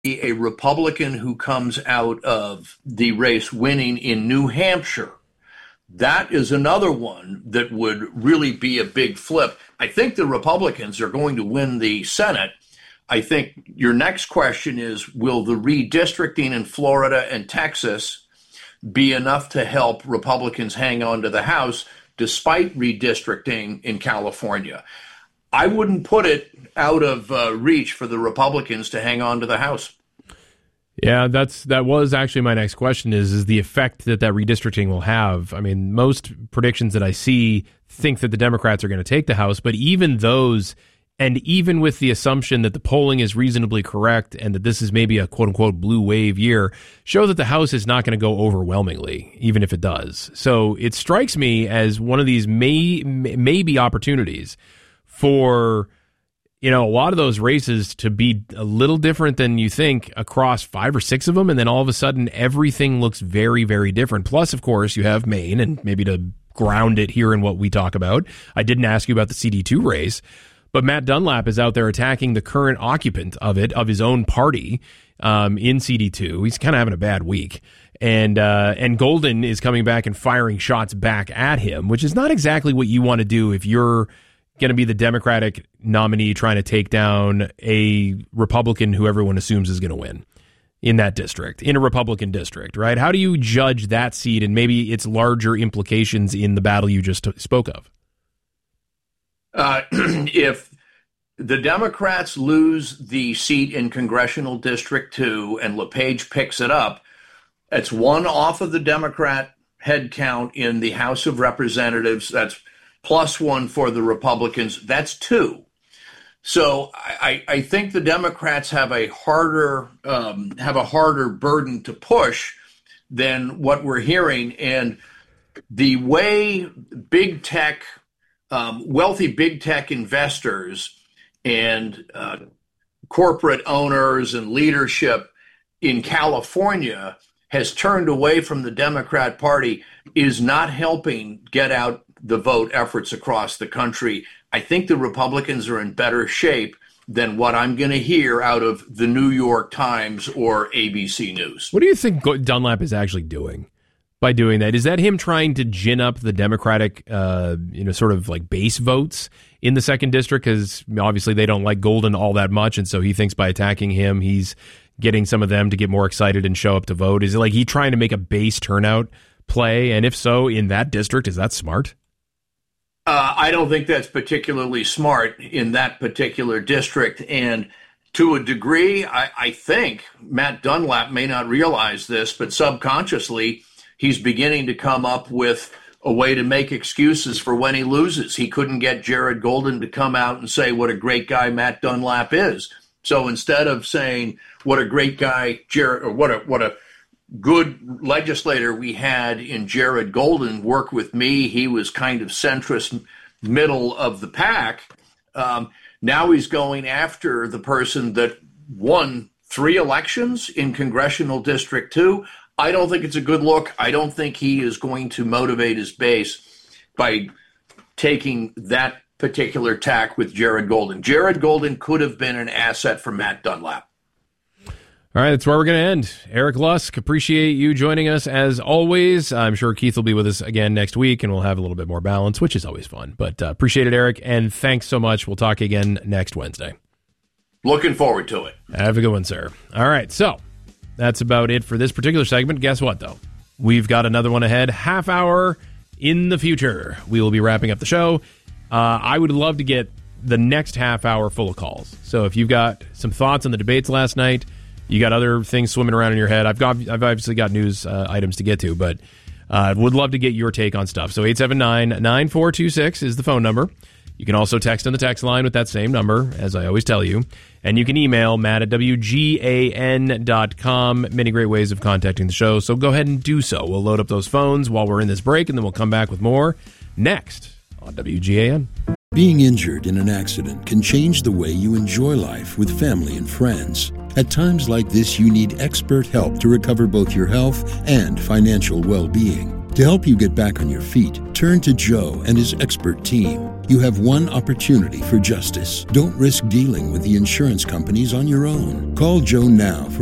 a Republican who comes out of the race winning in New Hampshire. That is another one that would really be a big flip. I think the Republicans are going to win the Senate. I think your next question is, will the redistricting in Florida and Texas be enough to help Republicans hang on to the House despite redistricting in California? I wouldn't put it out of reach for the Republicans to hang on to the House. Yeah, that was actually my next question is the effect that redistricting will have. I mean, most predictions that I see think that the Democrats are going to take the House, but even those, and even with the assumption that the polling is reasonably correct and that this is maybe a quote-unquote blue wave year, show that the House is not going to go overwhelmingly, even if it does. So it strikes me as one of these maybe opportunities for a lot of those races to be a little different than you think across 5 or 6 of them. And then all of a sudden, everything looks very, very different. Plus, of course, you have Maine, and maybe to ground it here in what we talk about, I didn't ask you about the CD2 race, but Matt Dunlap is out there attacking the current occupant of his own party in CD2. He's kind of having a bad week. And Golden is coming back and firing shots back at him, which is not exactly what you want to do if you're going to be the Democratic nominee trying to take down a Republican who everyone assumes is going to win in that district, in a Republican district, right? How do you judge that seat and maybe its larger implications in the battle you just spoke of? If the Democrats lose the seat in Congressional District 2 and LePage picks it up, it's one off of the Democrat head count in the House of Representatives. That's +1 for the Republicans. That's 2. So I think the Democrats have a harder burden to push than what we're hearing. And the way big tech, wealthy big tech investors and corporate owners and leadership in California has turned away from the Democrat Party is not helping get out the vote efforts across the country. I think the Republicans are in better shape than what I'm going to hear out of the New York Times or ABC News. What do you think Dunlap is actually doing by doing that? Is that him trying to gin up the Democratic, sort of like base votes in the 2nd district? Because obviously they don't like Golden all that much, and so he thinks by attacking him, he's getting some of them to get more excited and show up to vote. Is it like he trying to make a base turnout play? And if so, in that district, is that smart? I don't think that's particularly smart in that particular district. And to a degree, I think Matt Dunlap may not realize this, but subconsciously, he's beginning to come up with a way to make excuses for when he loses. He couldn't get Jared Golden to come out and say what a great guy Matt Dunlap is. So instead of saying what a great guy Jared, or what a good legislator we had in Jared Golden, work with me, he was kind of centrist, middle of the pack. Now he's going after the person that won 3 elections in Congressional District 2. I don't think it's a good look. I don't think he is going to motivate his base by taking that particular tack with Jared Golden. Jared Golden could have been an asset for Matt Dunlap. All right, that's where we're going to end. Eric Lusk, appreciate you joining us as always. I'm sure Keith will be with us again next week, and we'll have a little bit more balance, which is always fun. But appreciate it, Eric, and thanks so much. We'll talk again next Wednesday. Looking forward to it. Have a good one, sir. All right, so that's about it for this particular segment. Guess what, though? We've got another one ahead, half hour in the future. We will be wrapping up the show. I would love to get the next half hour full of calls. So if you've got some thoughts on the debates last night, you got other things swimming around in your head, I've obviously got news items to get to, but would love to get your take on stuff. So 879-9426 is the phone number. You can also text on the text line with that same number, as I always tell you. And you can email matt@wgan.com. Many great ways of contacting the show, so go ahead and do so. We'll load up those phones while we're in this break, and then we'll come back with more next on WGAN. Being injured in an accident can change the way you enjoy life with family and friends. At times like this, you need expert help to recover both your health and financial well-being. To help you get back on your feet, turn to Joe and his expert team. You have one opportunity for justice. Don't risk dealing with the insurance companies on your own. Call Joan now for